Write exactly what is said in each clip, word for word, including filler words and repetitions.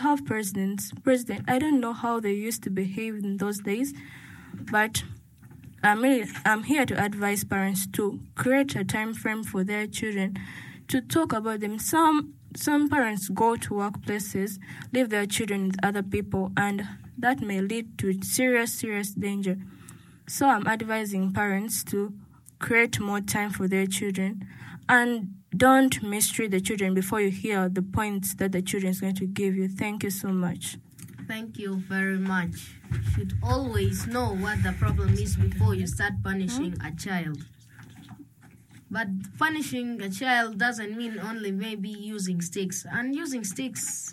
have presidents. President, I don't know how they used to behave in those days, but I'm, really, I'm here to advise parents to create a time frame for their children to talk about them. Some some parents go to workplaces, leave their children with other people, and that may lead to serious, serious danger. So I'm advising parents to create more time for their children and don't mistreat the children before you hear the points that the children is going to give you. Thank you so much. Thank you very much. You should always know what the problem is before you start punishing a child. But punishing a child doesn't mean only maybe using sticks. And using sticks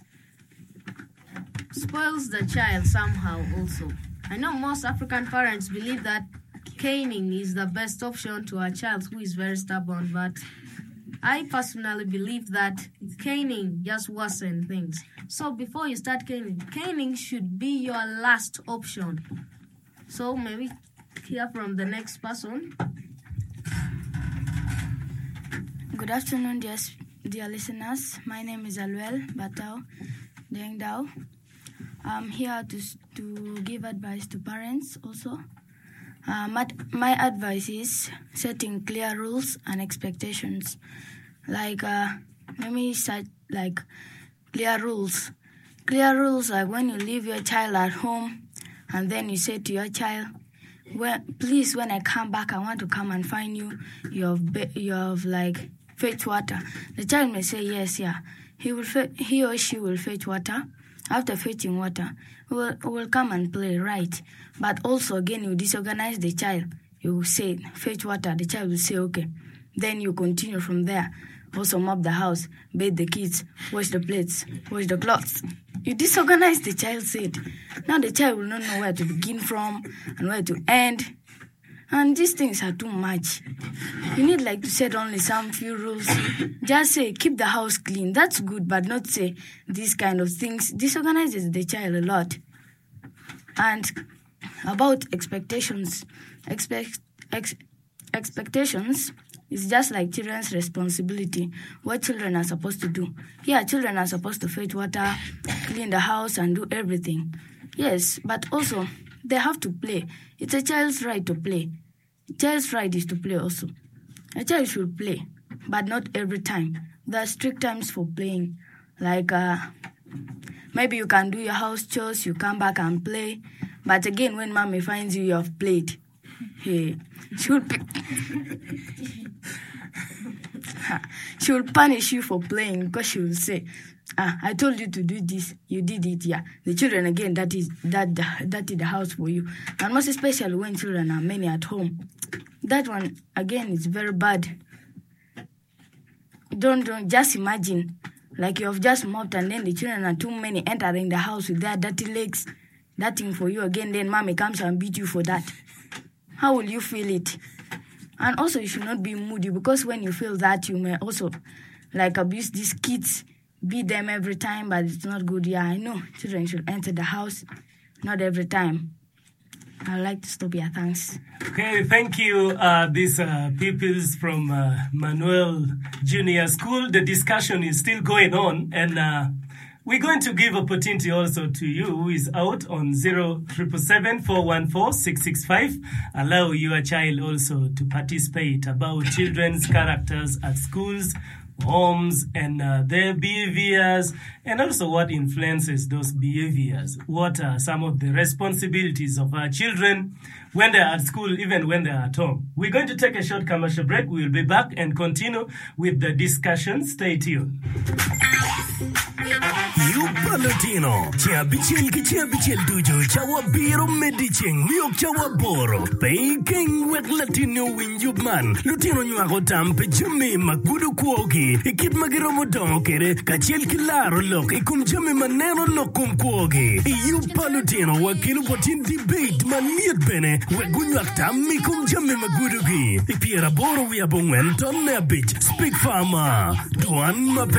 spoils the child somehow also. I know most African parents believe that caning is the best option to a child who is very stubborn, but I personally believe that caning just worsens things. So before you start caning, caning should be your last option. So maybe hear from the next person. Good afternoon, dear, dear listeners. My name is Aluel Batao Dengdao. I'm here to to give advice to parents also. Uh, my, my advice is setting clear rules and expectations. Like, uh, let me set, like, clear rules. Clear rules like when you leave your child at home and then you say to your child, well, please, when I come back, I want to come and find you. You have, you have like, fetch water. The child may say, yes, yeah. He will, fe- he or she will fetch water. After fetching water, we will, we will come and play, right? But also, again, you disorganize the child. You say, fetch water. The child will say, okay. Then you continue from there. Also mop the house, bathe the kids, wash the plates, wash the clothes. You disorganize the child's head. Now the child will not know where to begin from and where to end. And these things are too much. You need like to set only some few rules. Just say, keep the house clean. That's good, but not say these kind of things. Disorganizes the child a lot. And about expectations. Expect, ex, expectations is just like children's responsibility. What children are supposed to do. Yeah, children are supposed to fetch water, clean the house, and do everything. Yes, but also they have to play. It's a child's right to play. A child's right is to play also. A child should play, but not every time. There are strict times for playing. Like, uh, maybe you can do your house chores, you come back and play. But again, when mommy finds you, you have played. Hey, she will, p- she will punish you for playing because she will say, ah, I told you to do this, you did it, yeah. The children, again, that is that that is the house for you. And most especially when children are many at home. That one, again, is very bad. Don't, don't just imagine, like you have just mopped and then the children are too many entering the house with their dirty legs. That thing for you again, then mommy comes and beat you for that. How will you feel it? And also, you should not be moody because when you feel that, you may also, like, abuse these kids. Beat them every time, but it's not good. Yeah, I know. Children should enter the house, not every time. I'd like to stop here. Thanks. Okay, thank you, uh, these uh, pupils from uh, Manuel Junior School. The discussion is still going on, and uh, we're going to give opportunity also to you who is out on zero triple seven four one four six six five. Allow your child also to participate about children's characters at schools, homes, and uh, their behaviors, and also what influences those behaviors. What are some of the responsibilities of our children when they're at school, even when they're at home? We're going to take a short commercial break. We'll be back and continue with the discussion. Stay tuned. Yupa Latino, Chia Bichil Kichia Bichil Dujo, Chawa Biro Mediching, Miok Chawa Boro, Baking with Latino Win Yubman, Lutino Nuagotam, Pijumi, Magudu Kuogi, Ikit Magiromo Donkere, Kachil Kilaro Lok, Ikum Jami Manero Lokum Kuogi, Yupa Latino, Wakilu Potin debate, Maniat Bene, Wagunaktam, Mikum Jami Magudugi, Ipiera Boro Wiabong and Tonne Beach, Speak Farmer, Duan